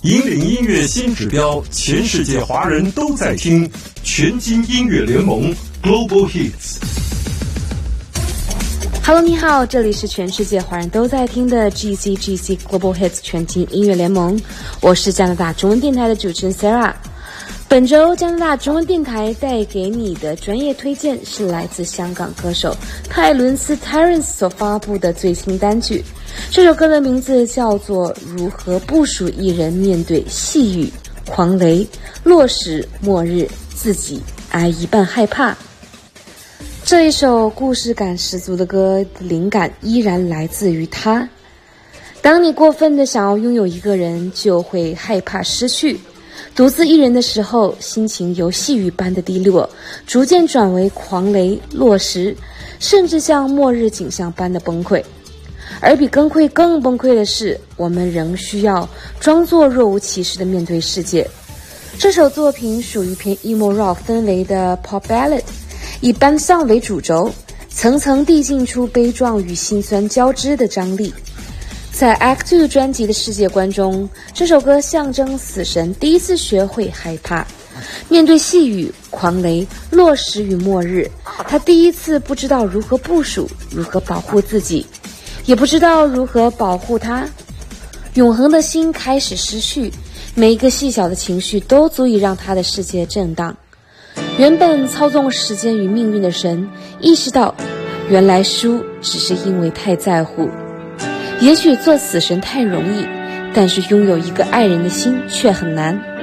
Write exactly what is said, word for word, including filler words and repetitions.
引领音乐新指标，全世界华人都在听，全金音乐联盟 Global Hits。Hello， 你好，这里是全世界华人都在听的 G C G C Global Hits 全金音乐联盟，我是加拿大中文电台的主持人 Sarah。本周加拿大中文电台带给你的专业推荐是来自香港歌手泰伦斯 Terence 所发布的最新单曲，这首歌的名字叫做《如何部署一人面对细雨、狂雷、落石、末日，自己挨一半害怕》。这一首故事感十足的歌，灵感依然来自于他。当你过分的想要拥有一个人，就会害怕失去。独自一人的时候，心情由细雨般的低落，逐渐转为狂雷、落石，甚至像末日景象般的崩溃。而比崩溃更崩溃的是，我们仍需要装作若无其事地面对世界。这首作品属于偏 emo rock 氛围的 pop ballad， 以伴奏为主轴，层层递进出悲壮与心酸交织的张力。在 Act Two 专辑的世界观中，这首歌象征死神第一次学会害怕，面对细雨、狂雷、落石与末日，他第一次不知道如何部署，如何保护自己，也不知道如何保护他。永恒的心开始失去，每一个细小的情绪都足以让他的世界震荡。原本操纵时间与命运的神，意识到原来输只是因为太在乎。也许做死神太容易，但是拥有一个爱人的心却很难。